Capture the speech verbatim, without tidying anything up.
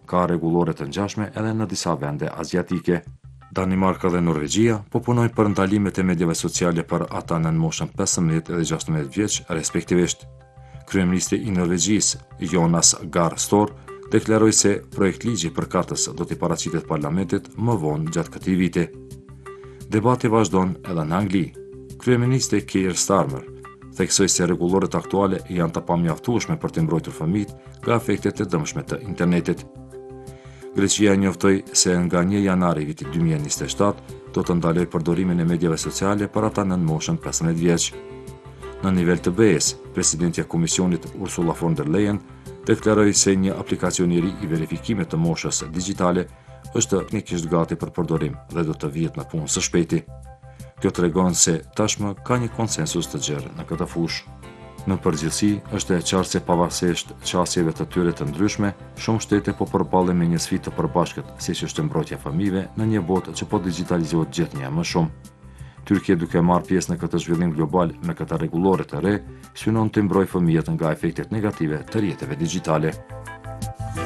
ka rregullore të ngjashme edhe në disa vende aziatike. Danimarka dhe Norvegjia po punojnë për ndalimet e medjave sociale për ata nën moshën pesëmbëdhjetë dhe gjashtëmbëdhjetë vjeç respektivisht. Kryeministri i Norvegjisë, Jonas Gahr Store, deklaroi se projekt ligji për kartës do t'i paraqitet parlamentit më vonë gjatë këtij viti. Debati vazhdon edhe në Angli. Kryeministri Keir Starmer theksoi se rregulloret aktuale janë të pamjaftueshme për të mbrojtur fëmijët nga efektet e dëmshme të internetit. Greqia njoftoi se nga një janari vitit dy mijë e njëzet e shtatë do të ndalojë përdorimin e medjave sociale për ata nën moshën pesëmbëdhjetë vjeç. Në nivel të B E-s, presidentja e Komisionit Ursula von der Leyen deklaroi se një aplikacion i ri i verifikimit të moshës digjitale është teknikisht gati për përdorim dhe do të vihet në punë së shpejti. Kjo tregon se tashmë ka një konsensus të gjerë në këtë fushë. Në përgjithësi, është e qartë se pavarësisht qasjeve të tyre të ndryshme, shumë shtete po përballen me një sfidë të përbashkët, siç është mbrojtja e fëmijëve në një botë që po digjitalizohet gjithnjë më shumë. Tyrkia, duke marrë pjesë në këtë zhvillim global me këta rregullore të re, synon të mbrojë fëmijët nga efektet negative të rrjeteve digjitale.